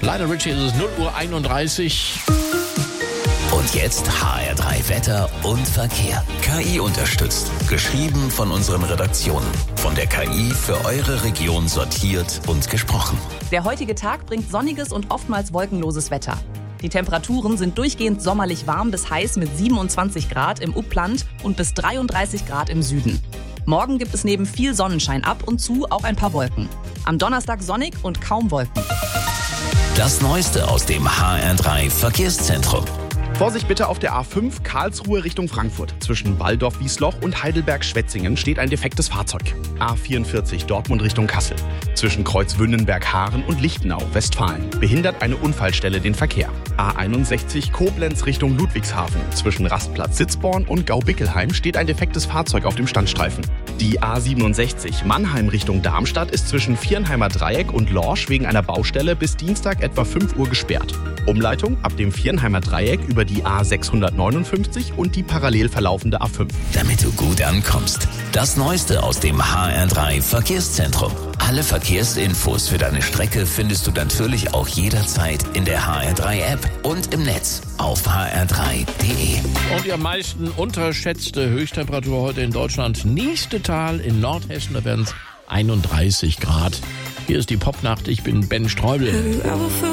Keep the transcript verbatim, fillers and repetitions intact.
Lionel Richie ist es null Uhr einunddreißig. Und jetzt H R drei Wetter und Verkehr. K I unterstützt. Geschrieben von unseren Redaktionen. Von der K I für eure Region sortiert und gesprochen. Der heutige Tag bringt sonniges und oftmals wolkenloses Wetter. Die Temperaturen sind durchgehend sommerlich warm bis heiß mit siebenundzwanzig Grad im Upland und bis dreiunddreißig Grad im Süden. Morgen gibt es neben viel Sonnenschein ab und zu auch ein paar Wolken. Am Donnerstag sonnig und kaum Wolken. Das Neueste aus dem H R drei Verkehrszentrum. Vorsicht bitte auf der A fünf Karlsruhe Richtung Frankfurt. Zwischen Walldorf-Wiesloch und Heidelberg-Schwetzingen steht ein defektes Fahrzeug. A vierundvierzig Dortmund Richtung Kassel. Zwischen Kreuzwündenberg-Haaren und Lichtenau, Westfalen, behindert eine Unfallstelle den Verkehr. A einundsechzig Koblenz Richtung Ludwigshafen. Zwischen Rastplatz Sitzborn und Gau-Bickelheim steht ein defektes Fahrzeug auf dem Standstreifen. Die A siebenundsechzig Mannheim Richtung Darmstadt ist zwischen Viernheimer Dreieck und Lorsch wegen einer Baustelle bis Dienstag etwa fünf Uhr gesperrt. Umleitung ab dem Viernheimer Dreieck über die A sechshundertneunundfünfzig und die parallel verlaufende A fünf. Damit du gut ankommst. Das Neueste aus dem H R drei Verkehrszentrum. Alle Verkehrsinfos für deine Strecke findest du natürlich auch jederzeit in der H R drei App und im Netz auf h r drei punkt d e. Und die am meisten unterschätzte Höchsttemperatur heute in Deutschland. Niestetal in Nordhessen, da werden es einunddreißig Grad. Hier ist die Popnacht, ich bin Ben Streubel.